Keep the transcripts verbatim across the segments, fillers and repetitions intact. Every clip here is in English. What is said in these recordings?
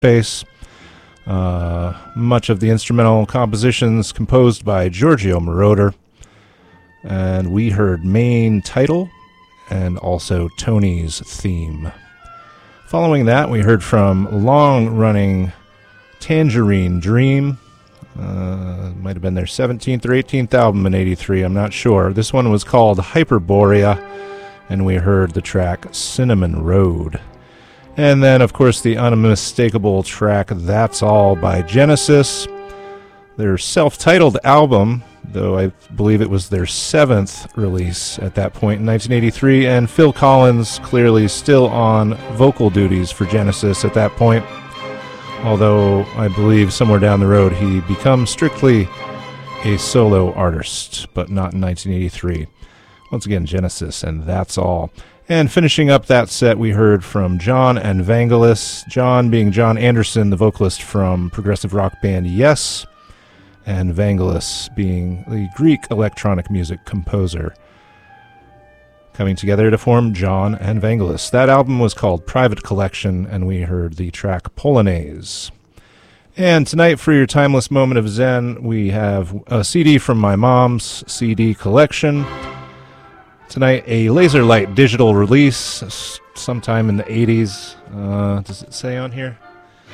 Space. Uh, much of the instrumental compositions composed by Giorgio Moroder. And we heard Main Title and also Tony's Theme. Following that, we heard from long-running Tangerine Dream. Uh, might have been their seventeenth or eighteenth album in eighty-three, I'm not sure. This one was called Hyperborea, and we heard the track Cinnamon Road. And then, of course, the unmistakable track That's All by Genesis. Their self-titled album, though I believe it was their seventh release at that point in nineteen eighty-three, and Phil Collins clearly still on vocal duties for Genesis at that point, although I believe somewhere down the road he becomes strictly a solo artist, but not in nineteen eighty-three. Once again, Genesis, and That's All. And finishing up that set, we heard from John and Vangelis, John being John Anderson, the vocalist from progressive rock band Yes, and Vangelis being the Greek electronic music composer, coming together to form John and Vangelis. That album was called Private Collection, and we heard the track Polonaise. And tonight, for your timeless moment of Zen, we have a C D from my mom's C D collection. Tonight, a Laserlight digital release sometime in the eighties. Uh, does it say on here?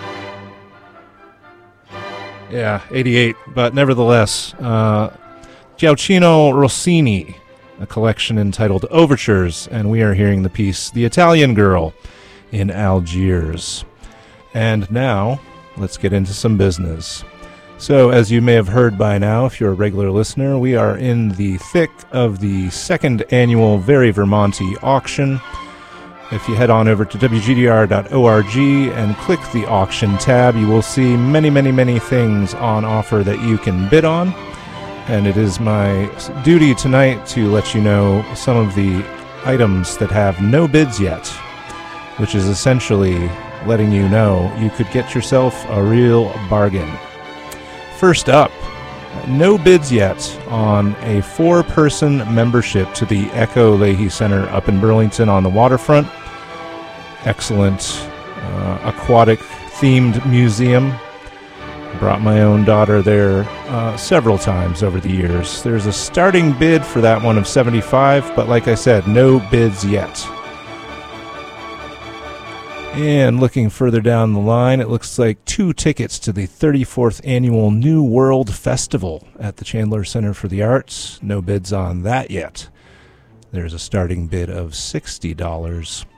Yeah, eighty-eight, but nevertheless, uh, Gioacchino Rossini, a collection entitled Overtures, and we are hearing the piece The Italian Girl in Algiers. And now, let's get into some business. So, as you may have heard by now, if you're a regular listener, we are in the thick of the second annual Very Vermonti auction. If you head on over to W G D R dot org and click the auction tab, you will see many, many, many things on offer that you can bid on. And it is my duty tonight to let you know some of the items that have no bids yet, which is essentially letting you know you could get yourself a real bargain. First up, no bids yet on a four-person membership to the Echo Leahy Center up in Burlington on the waterfront. Excellent uh, aquatic-themed museum. Brought my own daughter there uh, several times over the years. There's a starting bid for that one of seventy-five dollars, but like I said, no bids yet. And looking further down the line, it looks like two tickets to the thirty-fourth Annual New World Festival at the Chandler Center for the Arts. No bids on that yet. There's a starting bid of sixty dollars.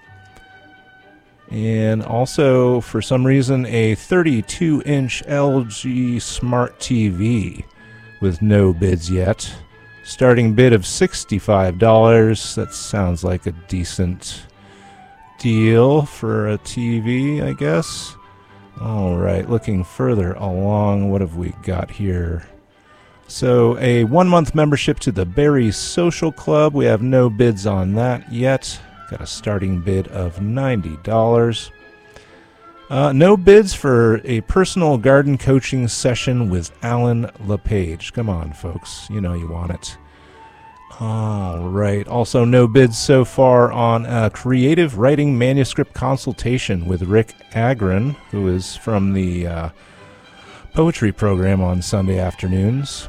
And also, for some reason, a thirty-two inch L G Smart T V with no bids yet. Starting bid of sixty-five dollars. That sounds like a decent deal for a T V, I guess. All right, looking further along, what have we got here? So, a one-month membership to the Barry Social Club. We have no bids on that yet. Got a starting bid of ninety dollars. Uh, no bids for a personal garden coaching session with Alan LePage. Come on, folks. You know you want it. All right. Also, no bids so far on a creative writing manuscript consultation with Rick Agron, who is from the uh, poetry program on Sunday afternoons.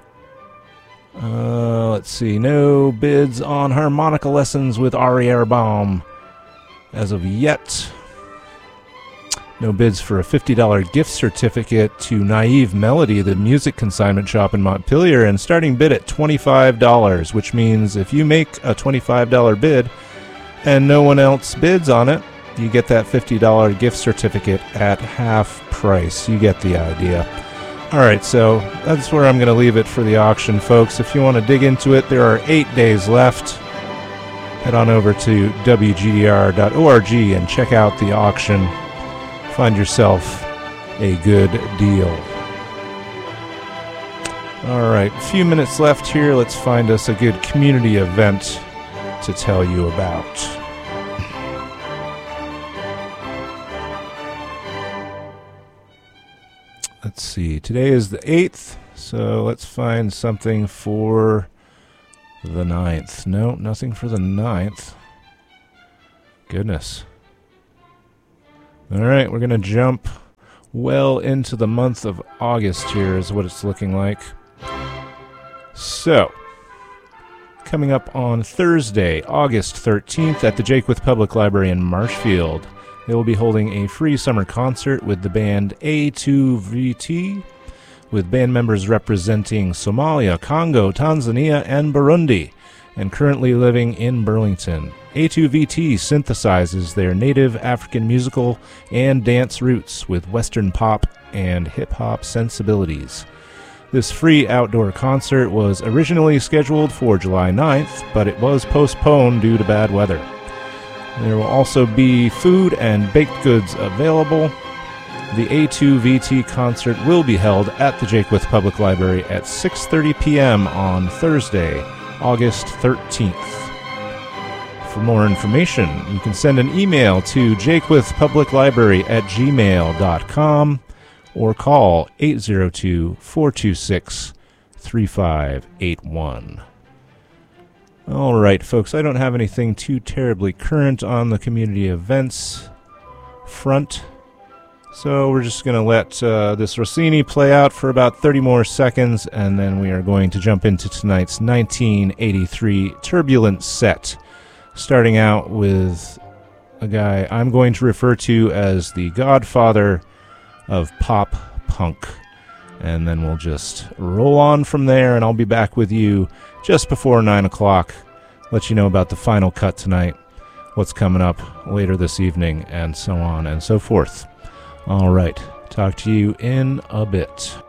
Uh, let's see. No bids on harmonica lessons with Ari Erbaum as of yet. No bids for a fifty dollars gift certificate to Naive Melody, the music consignment shop in Montpelier, and starting bid at twenty-five dollars, which means if you make a twenty-five dollars bid and no one else bids on it, you get that fifty dollars gift certificate at half price. You get the idea. All right, so that's where I'm going to leave it for the auction, folks. If you want to dig into it, there are eight days left. Head on over to W G D R dot org and check out the auction. Find yourself a good deal. All right, a few minutes left here. Let's find us a good community event to tell you about. Let's see, today is the eighth, so let's find something for the ninth. No, nothing for the ninth. Goodness. All right, we're going to jump well into the month of August here is what it's looking like. So, coming up on Thursday, August thirteenth at the Jaquith Public Library in Marshfield, they will be holding a free summer concert with the band A two V T, with band members representing Somalia, Congo, Tanzania, and Burundi, and currently living in Burlington. A two V T synthesizes their native African musical and dance roots with Western pop and hip-hop sensibilities. This free outdoor concert was originally scheduled for July ninth, but it was postponed due to bad weather. There will also be food and baked goods available. The A two V T concert will be held at the Jaquith Public Library at six thirty p.m. on Thursday, August thirteenth. For more information, you can send an email to jaquithpubliclibrary at gmail dot com or call eight zero two, four two six, three five eight one. All right, folks, I don't have anything too terribly current on the community events front, so we're just going to let uh, this Rossini play out for about thirty more seconds, and then we are going to jump into tonight's nineteen eighty-three Turbulent set, starting out with a guy I'm going to refer to as the godfather of pop punk. And then we'll just roll on from there, and I'll be back with you just before nine o'clock. Let you know about the final cut tonight, what's coming up later this evening, and so on and so forth. All right, talk to you in a bit.